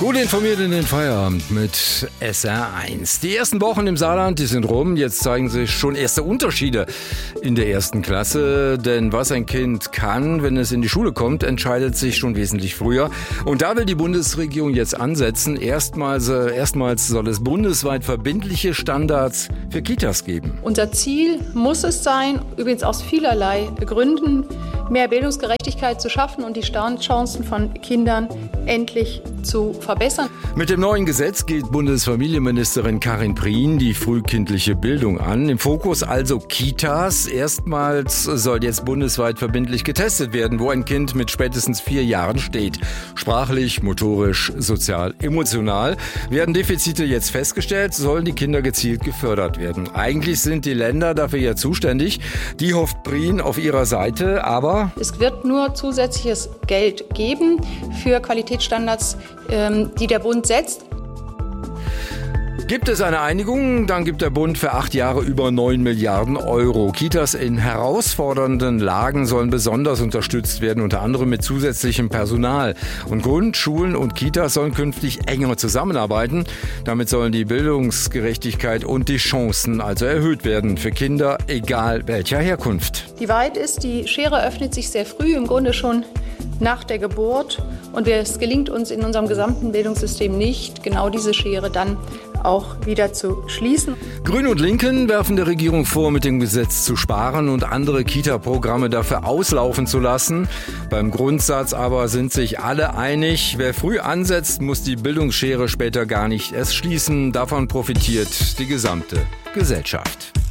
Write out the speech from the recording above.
Gut informiert in den Feierabend mit SR1. Die ersten Wochen im Saarland, die sind rum. Jetzt zeigen sich schon erste Unterschiede in der ersten Klasse. Denn was ein Kind kann, wenn es in die Schule kommt, entscheidet sich schon wesentlich früher. Und da will die Bundesregierung jetzt ansetzen. Erstmals soll es bundesweit verbindliche Standards für Kitas geben. Unser Ziel muss es sein, übrigens aus vielerlei Gründen, mehr Bildungsgerechtigkeit zu schaffen und die Startchancen von Kindern endlich zu verbessern. Mit dem neuen Gesetz geht Bundesfamilienministerin Karin Prien die frühkindliche Bildung an. Im Fokus also Kitas. Erstmals soll jetzt bundesweit verbindlich getestet werden, wo ein Kind mit spätestens 4 Jahren steht. Sprachlich, motorisch, sozial, emotional. Werden Defizite jetzt festgestellt, sollen die Kinder gezielt gefördert werden. Eigentlich sind die Länder dafür ja zuständig. Die hofft Prien auf ihrer Seite, aber es wird nur zusätzliches Geld geben für Qualitätsstandards, die der Bund setzt. Gibt es eine Einigung, dann gibt der Bund für 8 Jahre über 9 Milliarden Euro. Kitas in herausfordernden Lagen sollen besonders unterstützt werden, unter anderem mit zusätzlichem Personal. Und Grundschulen und Kitas sollen künftig enger zusammenarbeiten. Damit sollen die Bildungsgerechtigkeit und die Chancen also erhöht werden für Kinder, egal welcher Herkunft. Die Wahrheit ist, die Schere öffnet sich sehr früh, im Grunde schon nach der Geburt. Und es gelingt uns in unserem gesamten Bildungssystem nicht, genau diese Schere dann auch wieder zu schließen. Grüne und Linken werfen der Regierung vor, mit dem Gesetz zu sparen und andere Kita-Programme dafür auslaufen zu lassen. Beim Grundsatz aber sind sich alle einig, wer früh ansetzt, muss die Bildungsschere später gar nicht erst schließen. Davon profitiert die gesamte Gesellschaft.